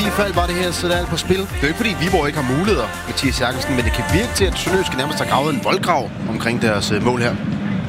de fald bare det her sætter alt på spil. Det er jo ikke fordi Viborg ikke har muligheder, Mathias Jakobsen, men det kan virke til, at Sønderjyske nærmest har gravet en voldgrav omkring deres mål her.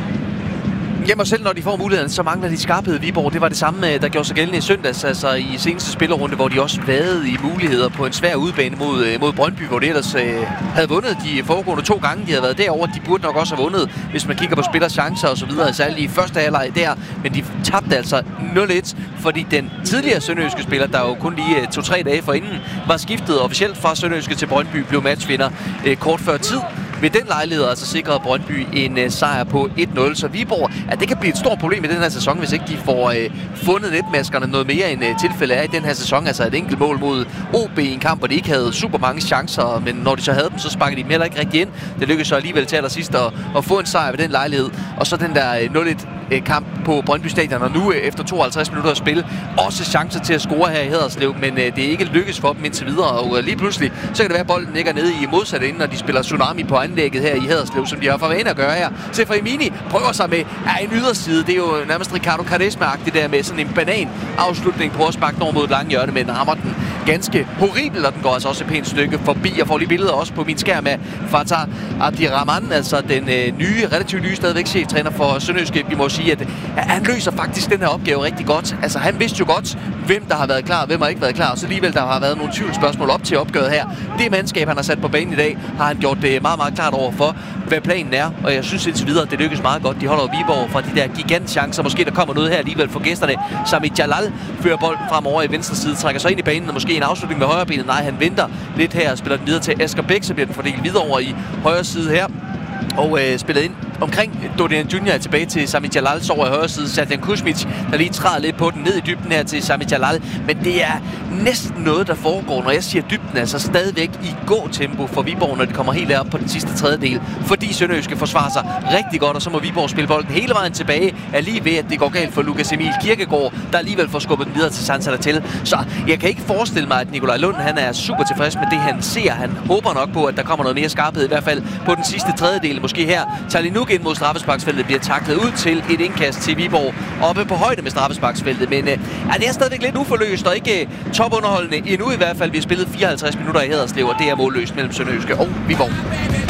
Jamen og selv når de får muligheden, så mangler de skarphed i Viborg. Det var det samme, der gjorde sig gældende i søndags, altså i seneste spillerunde, hvor de også vadede i muligheder på en svær udbane mod Brøndby, hvor de ellers havde vundet de foregående 2 gange. De havde været derovre. De burde nok også have vundet, hvis man kigger på spillers chancer og så videre, særligt i første halvleg der. Men de tabte altså 0-1, fordi den tidligere sønderjyske spiller, der jo kun lige 2-3 dage forinden var skiftet officielt fra sønderjyske til Brøndby, blev matchvinder kort før tid. Ved den lejlighed altså sikrede Brøndby en sejr på 1-0, så Viborg, det kan blive et stort problem i den her sæson, hvis ikke de får fundet netmaskerne noget mere end tilfældet er i den her sæson. Altså et enkelt mål mod OB i en kamp, hvor de ikke havde super mange chancer, men når de så havde dem, så sparkede de dem heller ikke rigtig ind. Det lykkedes så alligevel til allersidst at få en sejr ved den lejlighed. Og så den der 0-1 kamp på Brøndby Stadion, og nu efter 52 minutter at spille, også chancer til at score her i Haderslev, men det er ikke lykkes for dem indtil videre, og lige pludselig, så kan det være, at bolden ligger nede i modsatte ende, når de spiller Tsunami på anlægget her i Haderslev, som de har for vane at gøre her. Seferimini prøver sig med en yderside, det er jo nærmest Ricardo Quaresma-agtigt der med sådan en banan-afslutning på at sparke over mod et langt hjørne, men rammer den ganske horribel, og den går altså også et pænt stykke forbi. Jeg får lige billeder også på min skærm af Fatah Abdirahman, altså den relativt nye stadigvæk cheftræner for Sønderjyske. Vi må sige, at han løser faktisk den her opgave rigtig godt. Altså han vidste jo godt, hvem der har været klar, hvem har ikke været klar, og så alligevel der har været nogle tvivlsspørgsmål op til opgøret her. Det mandskab, han har sat på banen i dag, har han gjort det meget, meget klart over for, hvad planen er, og jeg synes indtil videre, at det lykkes meget godt. De holder Viborg fra de der gigantchancer. Måske der kommer noget her alligevel for gæsterne. Sami Jalal fører bolden fremover i venstre side, trækker sig ind i banen, og måske en afslutning med højre benet. Nej, han venter lidt her og spiller den videre til Asger Bæk, så bliver den fordelt videre over i højre side her. Og spillet ind omkring Dodian Junior tilbage til Sami Jalal, så over i højre side. Serdan Kuzmic, der lige træder lidt på den ned i dybden her til Sami Jalal. Men det er næsten noget, der foregår, når jeg siger dybden, altså stadigvæk i gå-tempo for Viborg, når det kommer helt op på den sidste tredjedel. Fordi Sønderjyske forsvarer sig rigtig godt, og så må Viborg spille bolden hele vejen tilbage. Er lige ved, at det går galt for Lukas Emil Kirkegaard, der alligevel får skubbet den videre til Sansa til. Så jeg kan ikke forestille mig, at Nikolaj Lund han er super tilfreds med det, han ser. Han håber nok på, at der kommer noget mere skarphed, i hvert fald på den sidste tredjedel. Måske her Talinuk ind mod straffesparksfeltet bliver taklet ud til et indkast til Viborg oppe på højde med straffesparksfeltet. Men det er stadigvæk lidt uforløst og ikke topunderholdende endnu i hvert fald. Vi har spillet 54 minutter i Haderslev, og det er målløst mellem Sønderjyske og Viborg.